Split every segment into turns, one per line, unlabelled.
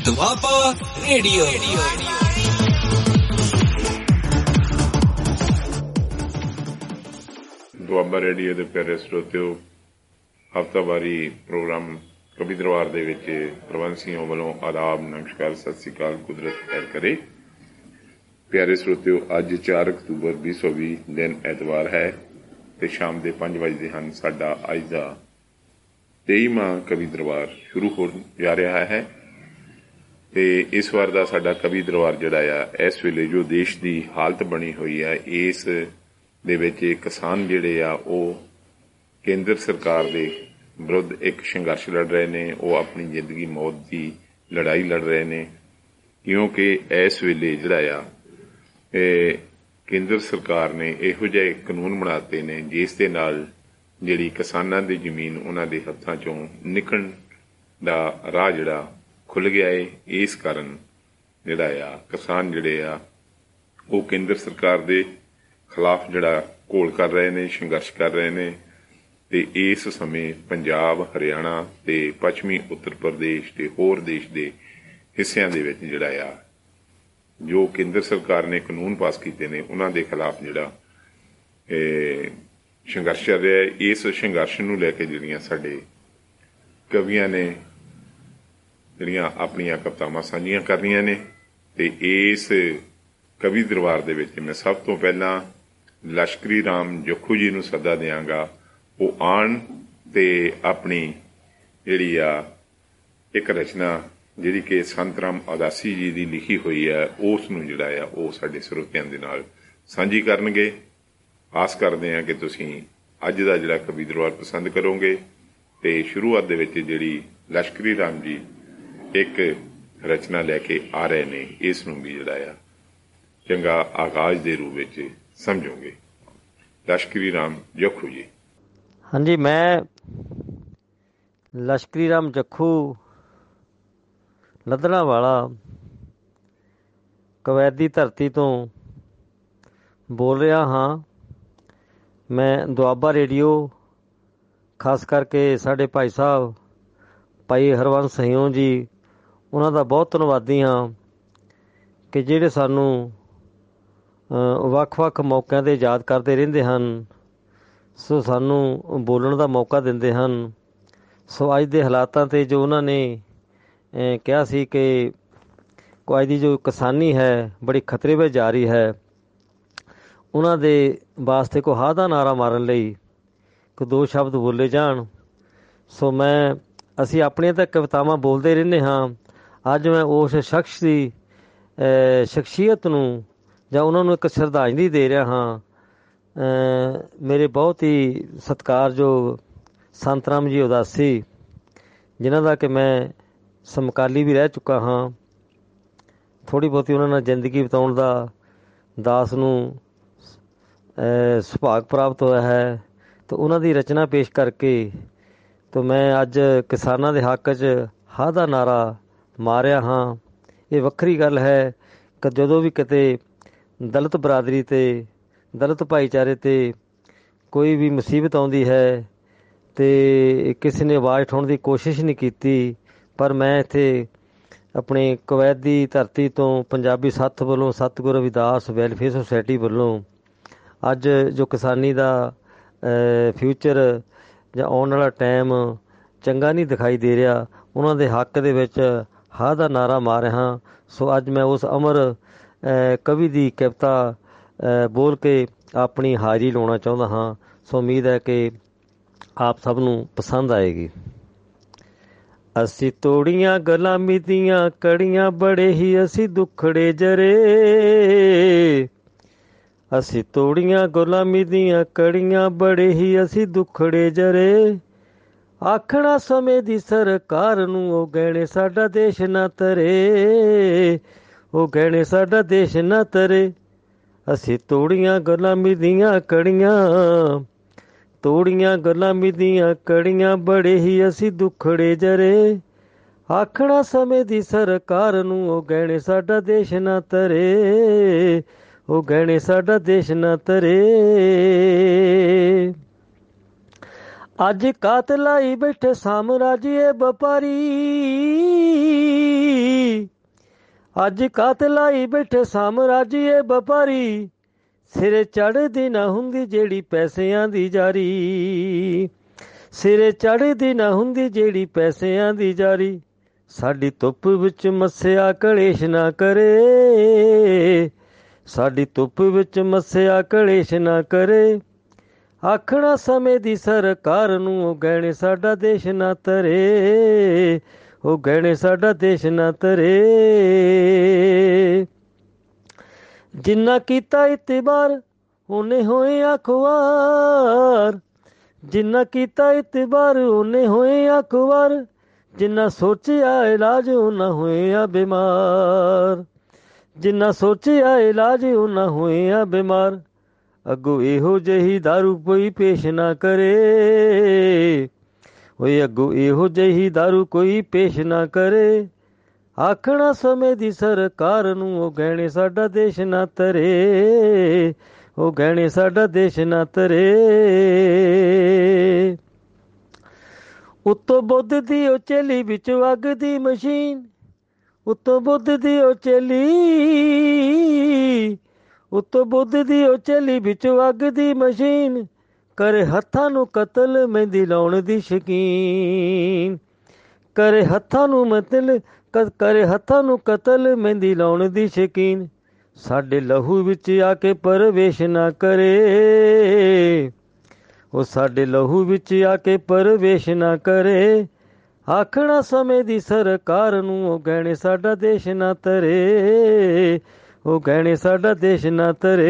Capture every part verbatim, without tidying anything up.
Doaba radio.
Doaba radio ਦੇ ਪਿਆਰੇ ਸਰੋਤਿਓ, ਹਫ਼ਤਾਵਾਰੀ ਪ੍ਰੋਗਰਾਮ ਕਵੀ ਦਰਬਾਰ ਦੇ ਵਿੱਚ ਪ੍ਰਬੰਧਸੀਆਂ ਵੱਲੋਂ ਆਦਾਬ, ਨਮਸਕਾਰ, ਸਤਿ ਸ੍ਰੀ ਅਕਾਲ, ਕੁਦਰਤ ਖੈਰ ਕਰੇ। ਪਿਆਰੇ ਸਰੋਤਿਓ, ਅੱਜ ਚਾਰ ਅਕਤੂਬਰ ਵੀਹ ਸੌ ਵੀਹ ਦਿਨ ਐਤਵਾਰ ਹੈ ਤੇ ਸ਼ਾਮ ਦੇ ਪੰਜ ਵਜੇ ਹਨ। ਸਾਡਾ ਅੱਜ ਦਾ ਤੇਈਵਾਂ ਕਵੀ ਦਰਬਾਰ ਸ਼ੁਰੂ ਹੋ ਜਾ ਰਿਹਾ ਹੈ ਤੇ ਇਸ ਵਾਰ ਦਾ ਸਾਡਾ ਕਵੀ ਦਰਬਾਰ ਜਿਹੜਾ ਆ, ਇਸ ਵੇਲੇ ਜੋ ਦੇਸ਼ ਦੀ ਹਾਲਤ ਬਣੀ ਹੋਈ ਆ, ਇਸ ਦੇ ਵਿੱਚ ਕਿਸਾਨ ਜਿਹੜੇ ਆ ਉਹ ਕੇਂਦਰ ਸਰਕਾਰ ਦੇ ਵਿਰੁੱਧ ਇੱਕ ਸੰਘਰਸ਼ ਲੜ ਰਹੇ ਨੇ। ਉਹ ਆਪਣੀ ਜ਼ਿੰਦਗੀ ਮੌਤ ਦੀ ਲੜਾਈ ਲੜ ਰਹੇ ਨੇ, ਕਿਉਂਕਿ ਇਸ ਵੇਲੇ ਜਿਹੜਾ ਆ ਇਹ ਕੇਂਦਰ ਸਰਕਾਰ ਨੇ ਇਹੋ ਜਿਹੇ ਕਾਨੂੰਨ ਬਣਾਤੇ ਨੇ ਜਿਸ ਦੇ ਨਾਲ ਜਿਹੜੀ ਕਿਸਾਨਾਂ ਦੀ ਜ਼ਮੀਨ ਉਹਨਾਂ ਦੇ ਹੱਥਾਂ ਚੋਂ ਨਿਕਲਣ ਦਾ ਰਾਹ ਜਿਹੜਾ ਖੁੱਲ੍ਹ ਗਿਆ ਏ। ਇਸ ਕਾਰਨ ਜਿਹੜਾ ਆ ਕਿਸਾਨ ਜਿਹੜੇ ਆ ਉਹ ਕੇਂਦਰ ਸਰਕਾਰ ਦੇ ਖਿਲਾਫ ਜਿਹੜਾ ਘੋਲ ਕਰ ਰਹੇ ਨੇ, ਸੰਘਰਸ਼ ਕਰ ਰਹੇ ਨੇ। ਤੇ ਇਸ ਸਮੇਂ ਪੰਜਾਬ, ਹਰਿਆਣਾ ਤੇ ਪੱਛਮੀ ਉੱਤਰ ਪ੍ਰਦੇਸ਼ ਤੇ ਹੋਰ ਦੇਸ਼ ਦੇ ਹਿੱਸਿਆਂ ਦੇ ਵਿੱਚ ਜਿਹੜਾ ਆ ਜੋ ਕੇਂਦਰ ਸਰਕਾਰ ਨੇ ਕਾਨੂੰਨ ਪਾਸ ਕੀਤੇ ਨੇ ਉਹਨਾਂ ਦੇ ਖਿਲਾਫ ਜਿਹੜਾ ਸੰਘਰਸ਼ ਚੱਲ ਰਿਹਾ ਹੈ। ਇਸ ਸੰਘਰਸ਼ ਨੂੰ ਲੈ ਕੇ ਜਿਹੜੀਆਂ ਸਾਡੇ ਕਵੀਆਂ ਨੇ ਜਿਹੜੀਆਂ ਆਪਣੀਆਂ ਕਵਿਤਾਵਾਂ ਸਾਂਝੀਆਂ ਕਰਨੀਆਂ ਨੇ ਤੇ ਇਸ ਕਵੀ ਦਰਬਾਰ ਦੇ ਵਿੱਚ ਮੈਂ ਸਭ ਤੋਂ ਪਹਿਲਾਂ ਲਸ਼ਕਰੀ ਰਾਮ ਜੱਖੂ ਜੀ ਨੂੰ ਸੱਦਾ ਦਿਆਂਗਾ। ਉਹ ਆਉਣ ਤੇ ਆਪਣੀ ਜਿਹੜੀ ਆ ਇੱਕ ਰਚਨਾ ਜਿਹੜੀ ਕਿ ਸੰਤ ਰਾਮ ਉਦਾਸੀ ਜੀ ਦੀ ਲਿਖੀ ਹੋਈ ਹੈ, ਉਸ ਨੂੰ ਜਿਹੜਾ ਆ ਉਹ ਸਾਡੇ ਸਰੋਤਿਆਂ ਦੇ ਨਾਲ ਸਾਂਝੀ ਕਰਨਗੇ। ਆਸ ਕਰਦੇ ਹਾਂ ਕਿ ਤੁਸੀਂ ਅੱਜ ਦਾ ਜਿਹੜਾ ਕਵੀ ਦਰਬਾਰ ਪਸੰਦ ਕਰੋਗੇ। ਤੇ ਸ਼ੁਰੂਆਤ ਦੇ ਵਿੱਚ ਜਿਹੜੀ ਲਸ਼ਕਰੀ ਰਾਮ ਜੀ ਇੱਕ ਰਚਨਾ ਲੈ ਕੇ ਆ ਰਹੇ ਨੇ, ਇਸ ਨੂੰ ਵੀ ਜਿਹੜਾ ਆ ਚੰਗਾ ਆਗਾਜ਼ ਦੇ ਰੂਪ ਵਿੱਚ ਸਮਝੋਗੇ। ਲਸ਼ਕਰੀ ਰਾਮ ਜੱਖੂ ਜੀ।
ਹਾਂਜੀ, ਮੈਂ ਲਸ਼ਕਰੀ ਰਾਮ ਜੱਖੂ ਲੱਦਣਾ ਵਾਲਾ ਕਵੈਤ ਦੀ ਧਰਤੀ ਤੋਂ ਬੋਲ ਰਿਹਾ ਹਾਂ। ਮੈਂ ਦੁਆਬਾ ਰੇਡੀਓ, ਖਾਸ ਕਰਕੇ ਸਾਡੇ ਭਾਈ ਸਾਹਿਬ ਭਾਈ ਹਰਵੰਸ ਸਿੰਘ ਜੀ, ਉਹਨਾਂ ਦਾ ਬਹੁਤ ਧੰਨਵਾਦੀ ਹਾਂ ਕਿ ਜਿਹੜੇ ਸਾਨੂੰ ਵੱਖ-ਵੱਖ ਮੌਕਿਆਂ 'ਤੇ ਯਾਦ ਕਰਦੇ ਰਹਿੰਦੇ ਹਨ। ਸੋ ਸਾਨੂੰ ਬੋਲਣ ਦਾ ਮੌਕਾ ਦਿੰਦੇ ਹਨ। ਸੋ ਅੱਜ ਦੇ ਹਾਲਾਤਾਂ 'ਤੇ ਜੋ ਉਹਨਾਂ ਨੇ ਕਿਹਾ ਸੀ ਕਿ ਅੱਜ ਦੀ ਜੋ ਕਿਸਾਨੀ ਹੈ ਬੜੀ ਖਤਰੇ ਵਿੱਚ ਜਾ ਰਹੀ ਹੈ, ਉਹਨਾਂ ਦੇ ਵਾਸਤੇ ਕੋਈ ਹਾਂ ਦਾ ਨਾਅਰਾ ਮਾਰਨ ਲਈ ਕੋਈ ਦੋ ਸ਼ਬਦ ਬੋਲੇ ਜਾਣ। ਸੋ ਮੈਂ ਅਸੀਂ ਆਪਣੀਆਂ ਤਾਂ ਕਵਿਤਾਵਾਂ ਬੋਲਦੇ ਰਹਿੰਦੇ ਹਾਂ। ਅੱਜ ਮੈਂ ਉਸ ਸ਼ਖਸ ਦੀ ਸ਼ਖਸੀਅਤ ਨੂੰ ਜਾਂ ਉਹਨਾਂ ਨੂੰ ਇੱਕ ਸ਼ਰਧਾਂਜਲੀ ਦੇ ਰਿਹਾ ਹਾਂ। ਮੇਰੇ ਬਹੁਤ ਹੀ ਸਤਿਕਾਰਯੋਗ ਸੰਤ ਰਾਮ ਜੀ ਉਦਾਸੀ, ਜਿਨ੍ਹਾਂ ਦਾ ਕਿ ਮੈਂ ਸਮਕਾਲੀ ਵੀ ਰਹਿ ਚੁੱਕਾ ਹਾਂ। ਥੋੜ੍ਹੀ ਬਹੁਤੀ ਉਹਨਾਂ ਨਾਲ ਜ਼ਿੰਦਗੀ ਬਿਤਾਉਣ ਦਾ ਦਾਸ ਨੂੰ ਸੁਭਾਗ ਪ੍ਰਾਪਤ ਹੋਇਆ ਹੈ। ਅਤੇ ਉਹਨਾਂ ਦੀ ਰਚਨਾ ਪੇਸ਼ ਕਰਕੇ ਤਾਂ ਮੈਂ ਅੱਜ ਕਿਸਾਨਾਂ ਦੇ ਹੱਕ 'ਚ ਹਾਂ ਦਾ ਨਾਅਰਾ ਮਾਰਿਆ ਹਾਂ। ਇਹ ਵੱਖਰੀ ਗੱਲ ਹੈ ਕਿ ਜਦੋਂ ਵੀ ਕਿਤੇ ਦਲਿਤ ਬਰਾਦਰੀ 'ਤੇ, ਦਲਿਤ ਭਾਈਚਾਰੇ 'ਤੇ ਕੋਈ ਵੀ ਮੁਸੀਬਤ ਆਉਂਦੀ ਹੈ ਅਤੇ ਕਿਸੇ ਨੇ ਆਵਾਜ਼ ਉਠਾਉਣ ਦੀ ਕੋਸ਼ਿਸ਼ ਨਹੀਂ ਕੀਤੀ, ਪਰ ਮੈਂ ਇੱਥੇ ਆਪਣੇ ਕਵੈਤ ਦੀ ਧਰਤੀ ਤੋਂ ਪੰਜਾਬੀ ਸੱਥ ਵੱਲੋਂ, ਸਤਿਗੁਰ ਰਵਿਦਾਸ ਵੈਲਫੇਅਰ ਸੁਸਾਇਟੀ ਵੱਲੋਂ ਅੱਜ ਜੋ ਕਿਸਾਨੀ ਦਾ ਫਿਊਚਰ ਜਾਂ ਆਉਣ ਵਾਲਾ ਟਾਈਮ ਚੰਗਾ ਨਹੀਂ ਦਿਖਾਈ ਦੇ ਰਿਹਾ, ਉਹਨਾਂ ਦੇ ਹੱਕ ਦੇ ਵਿੱਚ ਹਾਂ ਦਾ ਨਾਅਰਾ ਮਾਰ ਰਿਹਾ। ਸੋ ਅੱਜ ਮੈਂ ਉਸ ਅਮਰ ਕਵੀ ਦੀ ਕਵਿਤਾ ਬੋਲ ਕੇ ਆਪਣੀ ਹਾਜ਼ਰੀ ਲਾਉਣਾ ਚਾਹੁੰਦਾ ਹਾਂ। ਸੋ ਉਮੀਦ ਹੈ ਕਿ ਆਪ ਸਭ ਨੂੰ ਪਸੰਦ ਆਏਗੀ। ਅਸੀਂ ਤੋੜੀਆਂ ਗੁਲਾਮੀ ਦੀਆਂ ਕੜੀਆਂ, ਬੜੇ ਹੀ ਅਸੀਂ ਦੁੱਖੜੇ ਜਰੇ। ਅਸੀਂ ਤੋੜੀਆਂ ਗੁਲਾਮੀ ਦੀਆਂ ਕੜੀਆਂ, ਬੜੇ ਹੀ ਅਸੀਂ ਦੁੱਖੜੇ ਜਰੇ। ਆਖਣਾ ਸਮੇਂ ਦੀ ਸਰਕਾਰ ਨੂੰ, ਉਹ ਗਹਿਣੇ ਸਾਡਾ ਦੇਸ਼ ਨਾ ਤਰੇ, ਉਹ ਗਹਿਣੇ ਸਾਡਾ ਦੇਸ਼ ਨਾ ਤਰੇ। ਅਸੀਂ ਤੋੜੀਆਂ ਗੁਲਾਮੀ ਦੀਆਂ ਕੜੀਆਂ, ਤੋੜੀਆਂ ਗੁਲਾਮੀ ਦੀਆਂ ਕੜੀਆਂ, ਬੜੇ ਹੀ ਅਸੀਂ ਦੁੱਖੜੇ ਜਰੇ। ਆਖਣਾ ਸਮੇਂ ਦੀ ਸਰਕਾਰ ਨੂੰ, ਉਹ ਗਹਿਣੇ ਸਾਡਾ ਦੇਸ਼ ਨਾ ਤਰੇ, ਉਹ ਗਹਿਣੇ ਸਾਡਾ ਦੇਸ਼ ਨਾ ਤਰੇ। ਅੱਜ ਕਾਤ ਲਾਈ ਬੈਠੇ ਸਾਮਰਾਜੀਏ ਵਪਾਰੀ, ਅੱਜ ਕਾਤਲਾਈ ਬੈਠੇ ਸਾਮਰਾਜੀਏ ਵਪਾਰੀ, ਸਿਰੇ ਚੜ੍ਹਦੀ ਨਾ ਹੁੰਦੀ ਜਿਹੜੀ ਪੈਸਿਆਂ ਦੀ ਜਾਰੀ, ਸਿਰੇ ਚੜ੍ਹਦੀ ਨਾ ਹੁੰਦੀ ਜਿਹੜੀ ਪੈਸਿਆਂ ਦੀ ਜਾਰੀ। ਸਾਡੀ ਧੁੱਪ ਵਿੱਚ ਮੱਸਿਆ ਕਲੇਸ਼ ਨਾ ਕਰੇ, ਸਾਡੀ ਧੁੱਪ ਵਿੱਚ ਮੱਸਿਆ ਕਲੇਸ਼ ਨਾ ਕਰੇ। ਆਖਣਾ ਸਮੇਂ ਦੀ ਸਰਕਾਰ ਨੂੰ ਉਹ ਗਹਿਣੇ ਸਾਡਾ ਦੇਸ਼ ਨਾ ਤਰੇ, ਉਹ ਗਹਿਣੇ ਸਾਡਾ ਦੇਸ਼ ਨਾ ਤਰੇ। ਜਿੰਨਾ ਕੀਤਾ ਇਤਬਾਰ ਉਹਨੇ ਹੋਏ ਅਖਬਾਰ, ਜਿੰਨਾ ਕੀਤਾ ਇਤਬਾਰ ਉਹਨੇ ਹੋਏ ਅਖਬਾਰ। ਜਿੰਨਾ ਸੋਚਿਆ ਇਲਾਜ ਉਹਨਾਂ ਹੋਇਆ ਬਿਮਾਰ, ਜਿੰਨਾ ਸੋਚਿਆ ਇਲਾਜ ਉਹਨਾਂ ਹੋਇਆ ਬਿਮਾਰ। ਅੱਗੋਂ ਇਹੋ ਜਿਹੀ ਦਾਰੂ ਕੋਈ ਪੇਸ਼ ਨਾ ਕਰੇ, ਓਏ ਅੱਗੋਂ ਇਹੋ ਜਿਹੀ ਦਾਰੂ ਕੋਈ ਪੇਸ਼ ਨਾ ਕਰੇ। ਆਖਣਾ ਸਮੇਂ ਦੀ ਸਰਕਾਰ ਨੂੰ ਉਹ ਗਹਿਣੇ ਸਾਡਾ ਦੇਸ਼ ਨਾ ਤਰੇ, ਉਹ ਗਹਿਣੇ ਸਾਡਾ ਦੇਸ਼ ਨਾ ਤਰੇ। ਉੱਤੋਂ ਬੁੱਧ ਦੀ ਉਹ ਚੇਲੀ ਵਿੱਚ ਅੱਗ ਦੀ ਮਸ਼ੀਨ, ਉੱਤੋਂ ਬੁੱਧ ਦੀ ਉਹ ਚੇਲੀ, ਉੱਤੋਂ ਬੁੱਧ ਦੀ ਉਹ ਚੇਲੀ ਵਿੱਚੋਂ ਅੱਗ ਦੀ ਮਸ਼ੀਨ। ਕਰੇ ਹੱਥਾਂ ਨੂੰ ਕਤਲ ਮਹਿੰਦੀ ਲਾਉਣ ਦੀ ਸ਼ਕੀਨ, ਕਰੇ ਹੱਥਾਂ ਨੂੰ ਮਤਲ ਕਰੇ ਹੱਥਾਂ ਨੂੰ ਕਤਲ ਮਹਿੰਦੀ ਲਾਉਣ ਦੀ ਸ਼ਕੀਨ। ਸਾਡੇ ਲਹੂ ਵਿੱਚ ਆ ਕੇ ਪ੍ਰਵੇਸ਼ ਨਾ ਕਰੇ, ਉਹ ਸਾਡੇ ਲਹੂ ਵਿੱਚ ਆ ਕੇ ਪ੍ਰਵੇਸ਼ ਨਾ ਕਰੇ। ਆਖਣਾ ਸਮੇਂ ਦੀ ਸਰਕਾਰ ਨੂੰ ਉਹ ਗਹਿਣੇ ਸਾਡਾ ਦੇਸ਼ ਨਾ ਤਰੇ, ਉਹ ਗਹਿਣੇ ਸਾਡਾ ਦੇਸ਼ ਨਾ ਤਰੇ।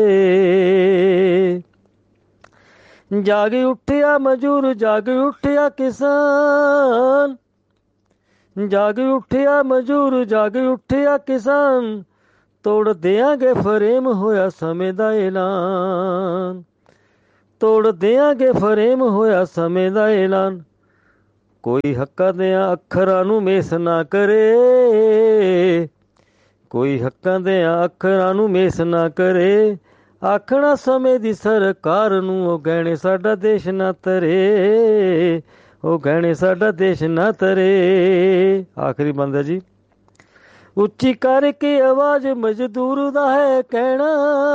ਜਾਗ ਉੱਠਿਆ ਮਜ਼ਦੂਰ, ਜਾਗ ਉੱਠਿਆ ਕਿਸਾਨ, ਜਾਗ ਉੱਠਿਆ ਮਜ਼ਦੂਰ, ਜਾਗ ਉੱਠਿਆ ਕਿਸਾਨ। ਤੋੜ ਦਿਆਂਗੇ ਫਰੇਮ ਹੋਇਆ ਸਮੇਂ ਦਾ ਐਲਾਨ, ਤੋੜ ਦਿਆਂਗੇ ਫਰੇਮ ਹੋਇਆ ਸਮੇਂ ਦਾ ਐਲਾਨ। ਕੋਈ ਹੱਕਾਂ ਦਿਆਂ ਅੱਖਰਾਂ ਨੂੰ ਮੇਸ ਨਾ ਕਰੇ, ਕੋਈ ਹੱਕਾਂ ਦਿਆਂ ਅੱਖਰਾਂ ਨੂੰ ਮੇਸ ਨਾ ਕਰੇ। ਆਖਣਾ ਸਮੇਂ ਦੀ ਸਰਕਾਰ ਨੂੰ ਉਹ ਗਹਿਣੇ ਸਾਡਾ ਦੇਸ਼ ਨਾ ਤਰੇ, ਉਹ ਗਹਿਣੇ ਸਾਡਾ ਦੇਸ਼ ਨਾ ਤਰੇ। ਆਖਰੀ ਬੰਦਾ ਜੀ। ਉੱਚੀ ਕਰਕੇ ਆਵਾਜ਼ ਮਜ਼ਦੂਰ ਦਾ ਹੈ ਕਹਿਣਾ,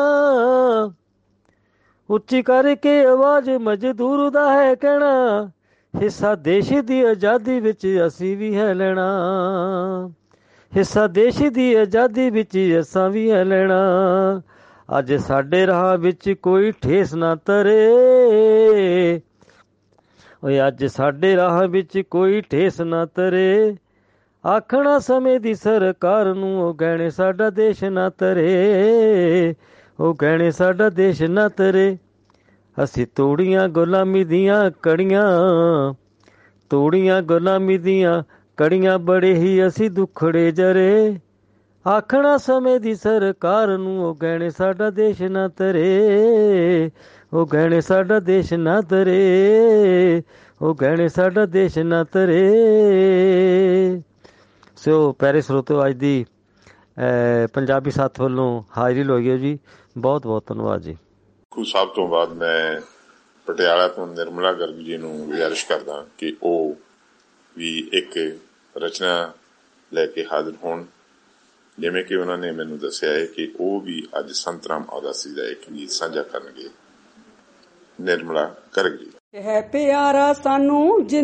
ਉੱਚੀ ਕਰਕੇ ਆਵਾਜ਼ ਮਜ਼ਦੂਰ ਦਾ ਹੈ ਕਹਿਣਾ। ਹਿੱਸਾ ਦੇਸ਼ ਦੀ ਆਜ਼ਾਦੀ ਵਿੱਚ ਅਸੀਂ ਵੀ ਹੈ ਲੈਣਾ, ਹਿੱਸਾ ਦੇਸ਼ ਦੀ ਆਜ਼ਾਦੀ ਵਿੱਚ ਅਸਾਂ ਵੀ ਹੈ ਲੈਣਾ। ਅੱਜ ਸਾਡੇ ਰਾਹ ਵਿੱਚ ਕੋਈ ਠੇਸ ਨਾ ਤਰੇ, ਓਏ ਅੱਜ ਸਾਡੇ ਰਾਹ ਵਿੱਚ ਕੋਈ ਠੇਸ ਨਾ ਤਰੇ। ਆਖਣਾ ਸਮੇਂ ਦੀ ਸਰਕਾਰ ਨੂੰ ਉਹ ਗਹਿਣੇ ਸਾਡਾ ਦੇਸ਼ ਨਾ ਤਰੇ, ਉਹ ਗਹਿਣੇ ਸਾਡਾ ਦੇਸ਼ ਨਾ ਤਰੇ। ਅਸੀਂ ਤੋੜੀਆਂ ਗੁਲਾਮੀ ਦੀਆਂ ਕੜੀਆਂ, ਤੋੜੀਆਂ ਗੁਲਾਮੀ ਦੀਆਂ ਕੜੀਆਂ, ਬੜੇ ਹੀ ਅਸੀਂ ਦੁੱਖੜੇ ਜਰੇ। ਆਖਣਾ ਸਮੇਂ ਦੀ ਸਰਕਾਰ ਨੂੰ ਉਹ ਗਹਿਣੇ ਸਾਡਾ ਦੇਸ਼ ਨਾ ਤਰੇ, ਉਹ ਗਹਿਣੇ ਸਾਡਾ ਦੇਸ਼ ਨਾ ਤਰੇ, ਉਹ ਗਹਿਣੇ ਸਾਡਾ ਦੇਸ਼ ਨਾ ਤਰੇ। ਸੋ ਪਿਆਰੇ ਸਰੋਤਿਓ, ਅੱਜ ਦੀ ਪੰਜਾਬੀ ਸਾਥ ਵੱਲੋਂ ਹਾਜ਼ਰੀ ਲਵਾਈਓ ਜੀ। ਬਹੁਤ ਬਹੁਤ ਧੰਨਵਾਦ ਜੀ।
ਖੂ ਸਾਹਿਬ ਤੋਂ ਬਾਅਦ ਮੈਂ ਪਟਿਆਲਾ ਤੋਂ ਨਿਰਮਲਾ ਗਰਗ ਜੀ ਨੂੰ ਗੁਜ਼ਾਰਿਸ਼ ਕਰਦਾ ਕਿ ਉਹ ਵੀ ਇੱਕ ਰਚਨਾ ਲੈ ਕੇ ਹਾਜ਼ਰ ਹੋਣ। ਜਿਵੇਂ ਕਿ ਉਹਨਾਂ ਨੇ ਮੈਨੂੰ ਦੱਸਿਆ ਹੈ ਕਿ ਉਹ ਵੀ ਅੱਜ ਸੰਤ ਰਾਮ ਉਦਾਸੀ ਦਾ ਇੱਕ ਗੀਤ ਸਾਂਝਾ ਕਰਨਗੇ। ਨਿਰਮਲਾ ਗਰਗ ਜੀ।
ਹੈ ਪਿਆਰਾ ਸਾਨੂੰ